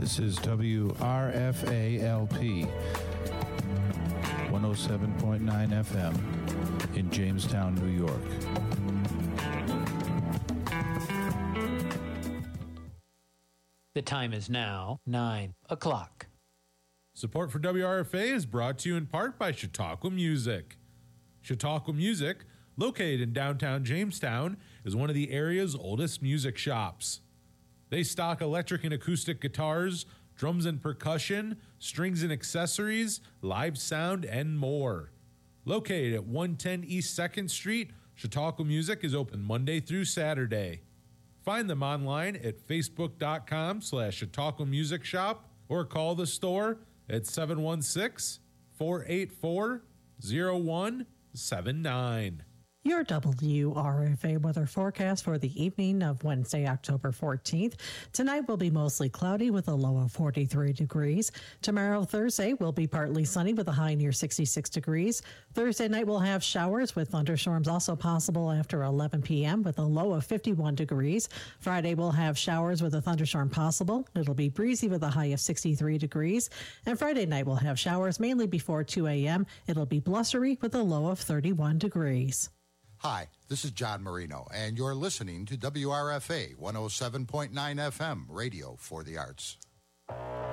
This is WRFA-LP 107.9 FM in Jamestown, New York. The time is now 9 o'clock. Support for WRFA is brought to you in part by Chautauqua Music. Chautauqua Music, located in downtown Jamestown, is one of the area's oldest music shops. They stock electric and acoustic guitars, drums and percussion, strings and accessories, live sound, and more. Located at 110 East 2nd Street, Chautauqua Music is open Monday through Saturday. Find them online at facebook.com/Chautauqua Music Shop or call the store at 716-484-0179. Your WRFA weather forecast for the evening of Wednesday, October 14th. Tonight will be mostly cloudy with a low of 43 degrees. Tomorrow, Thursday, will be partly sunny with a high near 66 degrees. Thursday night will have showers with thunderstorms also possible after 11 p.m. with a low of 51 degrees. Friday will have showers with a thunderstorm possible. It'll be breezy with a high of 63 degrees. And Friday night will have showers mainly before 2 a.m. It'll be blustery with a low of 31 degrees. Hi, this is John Marino, and you're listening to WRFA 107.9 FM, Radio for the Arts.